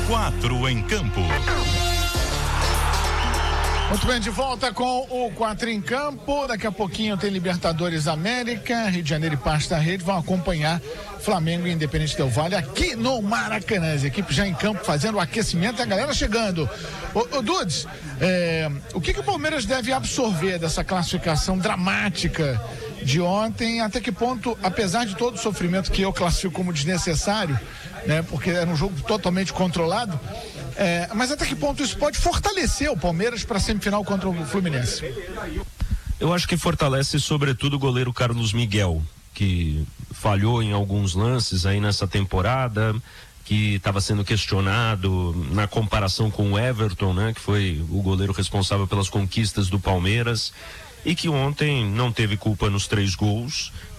4 em Campo. Muito bem, de volta com o 4 em Campo. Daqui a pouquinho tem Libertadores América, Rio de Janeiro e Pasta Rede vão acompanhar Flamengo e Independente Del Valle aqui no Maracanã. As equipes já em campo fazendo o aquecimento e a galera chegando. Ô Dudes, o que o Palmeiras deve absorver dessa classificação dramática de ontem? Até que ponto, apesar de todo o sofrimento que eu classifico como desnecessário, né, porque era um jogo totalmente controlado, mas até que ponto isso pode fortalecer o Palmeiras para a semifinal contra o Fluminense? Eu acho que fortalece sobretudo o goleiro Carlos Miguel, que falhou em alguns lances aí nessa temporada, que estava sendo questionado na comparação com o Everton, né, que foi o goleiro responsável pelas conquistas do Palmeiras, e que ontem não teve culpa nos 3 gols.